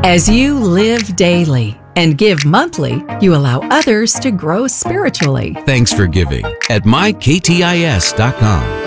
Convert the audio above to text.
As you live daily and give monthly, you allow others to grow spiritually. Thanks for giving at myktis.com.